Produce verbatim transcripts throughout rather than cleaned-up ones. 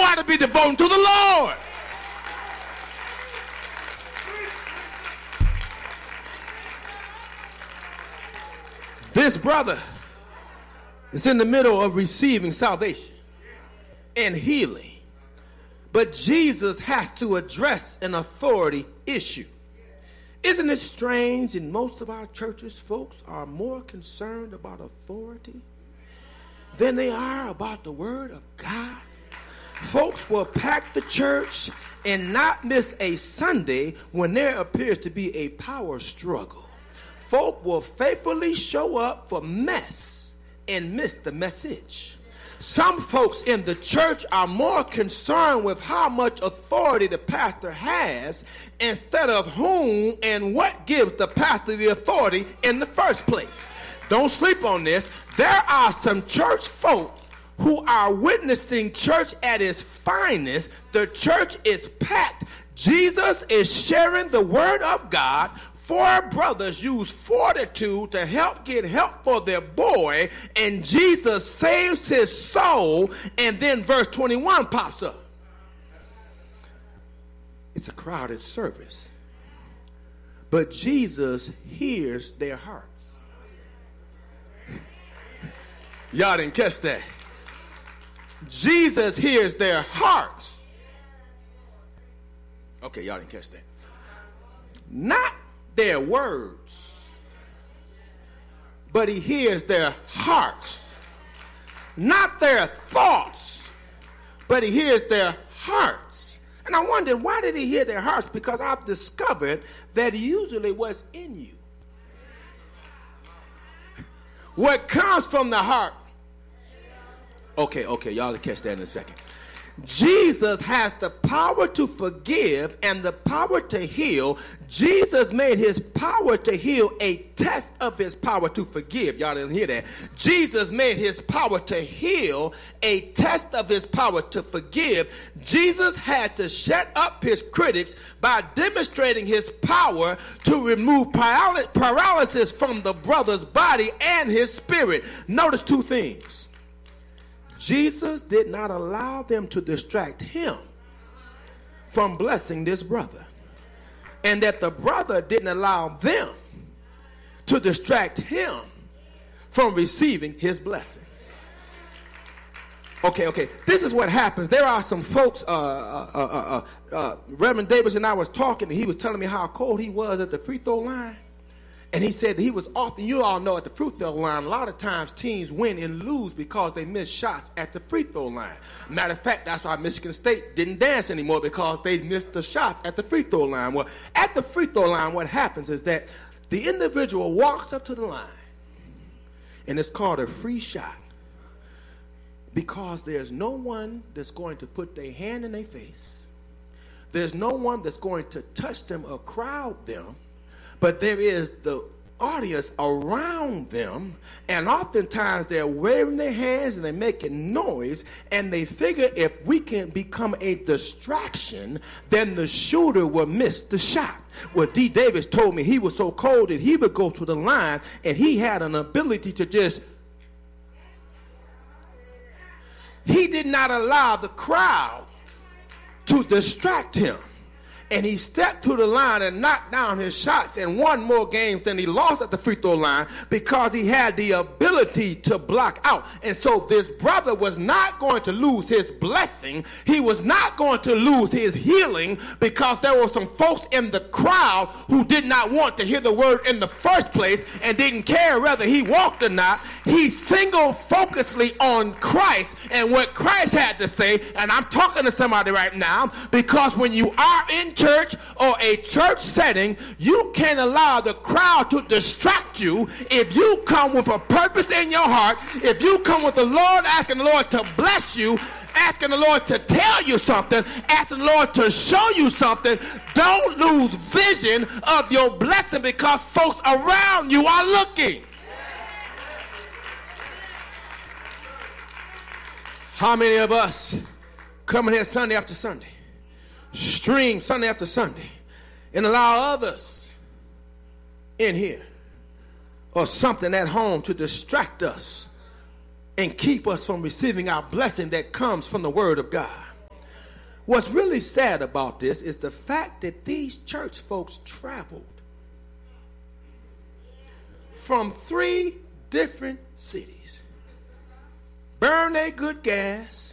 got to be devoted to the Lord. This brother is in the middle of receiving salvation and healing. But Jesus has to address an authority issue. Isn't it strange in most of our churches, folks are more concerned about authority than they are about the word of God? Folks will pack the church and not miss a Sunday when there appears to be a power struggle. Folk will faithfully show up for mess and miss the message. Some folks in the church are more concerned with how much authority the pastor has instead of whom and what gives the pastor the authority in the first place. Don't sleep on this. There are some church folk who are witnessing church at its finest. The church is packed. Jesus is sharing the word of God. Four brothers use fortitude to help get help for their boy, and Jesus saves his soul, and then verse twenty-one pops up. It's a crowded service, but Jesus hears their hearts. Y'all didn't catch that. Jesus hears their hearts. Okay, y'all didn't catch that. Not their words, but he hears their hearts. Not their thoughts, but he hears their hearts. And I wondered, why did he hear their hearts? Because I've discovered that usually what's in you, what comes from the heart. Okay, okay, y'all will catch that in a second. Jesus has the power to forgive and the power to heal. Jesus made his power to heal a test of his power to forgive. Y'all didn't hear that. Jesus made his power to heal a test of his power to forgive. Jesus had to shut up his critics by demonstrating his power to remove paralysis from the brother's body and his spirit. Notice two things. Jesus did not allow them to distract him from blessing this brother. And that the brother didn't allow them to distract him from receiving his blessing. Okay, okay. This is what happens. There are some folks, uh, uh, uh, uh, uh, Reverend Davis and I was talking, and he was telling me how cold he was at the free throw line. And he said he was often, you all know at the free throw line, a lot of times teams win and lose because they miss shots at the free throw line. Matter of fact, that's why Michigan State didn't dance anymore, because they missed the shots at the free throw line. Well, at the free throw line, what happens is that the individual walks up to the line, and it's called a free shot, because there's no one that's going to put their hand in their face. There's no one that's going to touch them or crowd them. But there is the audience around them, and oftentimes they're waving their hands and they're making noise, and they figure if we can become a distraction, then the shooter will miss the shot. Well, D. Davis told me he was so cold that he would go to the line, and he had an ability to just, he did not allow the crowd to distract him. And he stepped to the line and knocked down his shots and won more games than he lost at the free throw line, because he had the ability to block out. And so this brother was not going to lose his blessing. He was not going to lose his healing, because there were some folks in the crowd who did not want to hear the word in the first place and didn't care whether he walked or not. He single focusedly on Christ and what Christ had to say. And I'm talking to somebody right now, because when you are in church or a church setting, you can't allow the crowd to distract you. If you come with a purpose in your heart, if you come with the Lord, asking the Lord to bless you, asking the Lord to tell you something, asking the Lord to show you something, don't lose vision of your blessing, because folks around you are looking. How many of us coming here Sunday after Sunday, stream Sunday after Sunday, and allow others in here or something at home to distract us and keep us from receiving our blessing that comes from the word of God? What's really sad about this is the fact that these church folks traveled from three different cities, burned their good gas,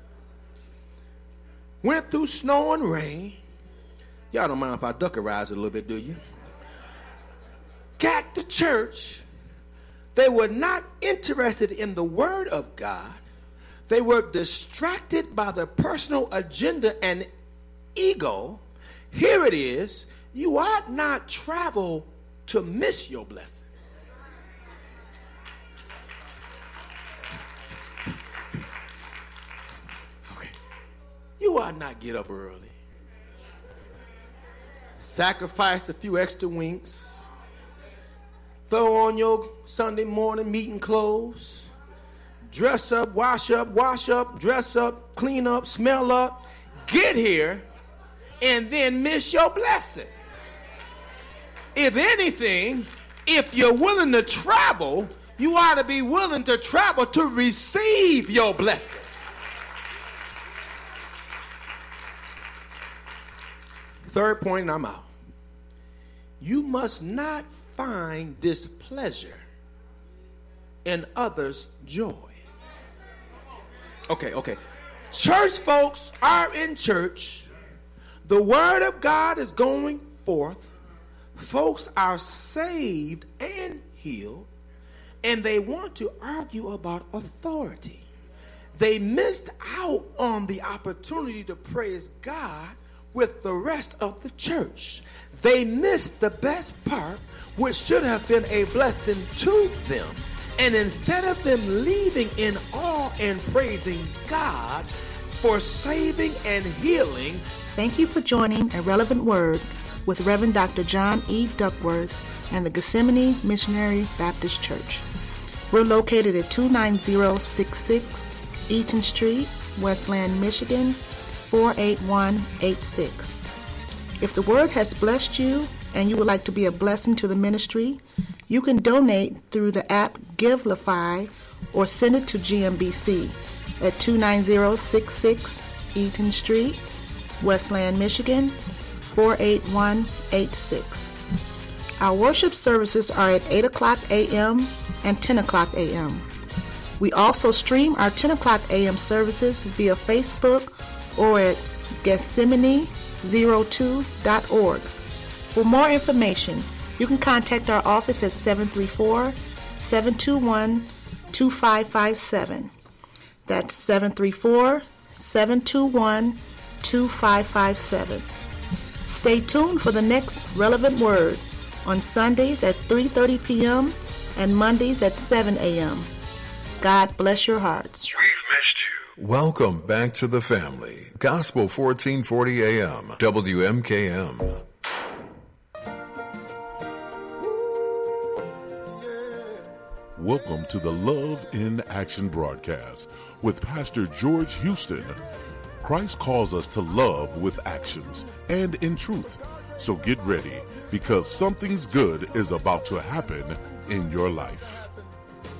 went through snow and rain. Y'all don't mind if I duckerize it a little bit, do you? Got to church. They were not interested in the Word of God. They were distracted by their personal agenda and ego. Here it is. You ought not travel to miss your blessing. Okay. You ought not get up early. Sacrifice a few extra winks. Throw on your Sunday morning meeting clothes. Dress up, wash up, wash up, dress up, clean up, smell up. Get here and then miss your blessing. If anything, if you're willing to travel, you ought to be willing to travel to receive your blessing. Third point, and I'm out. You must not find displeasure in others' joy. Okay, okay. Church folks are in church. The word of God is going forth. Folks are saved and healed, and they want to argue about authority. They missed out on the opportunity to praise God with the rest of the church. They missed the best part, which should have been a blessing to them. And instead of them leaving in awe and praising God for saving and healing. Thank you for joining A Relevant Word with Reverend Doctor John E. Duckworth and the Gethsemane Missionary Baptist Church. We're located at two nine zero six six Eaton Street, Westland, Michigan, four eight one eight six. If the word has blessed you and you would like to be a blessing to the ministry, you can donate through the app Givelify or send it to G M B C at two nine zero six six Eaton Street, Westland, Michigan, four eight one eight six. Our worship services are at eight o'clock a.m. and ten o'clock a.m. We also stream our ten o'clock a.m. services via Facebook or at Gethsemane zero two dot org. For more information, you can contact our office at seven three four, seven two one, two five five seven. That's seven three four, seven two one, two five five seven. Stay tuned for the next relevant word on Sundays at three thirty p.m. and Mondays at seven a.m. God bless your hearts. We've missed you. Welcome back to the family. Gospel fourteen forty A M, W M K M. Welcome to the Love in Action broadcast with Pastor George Houston. Christ calls us to love with actions and in truth. So get ready, because something's good is about to happen in your life.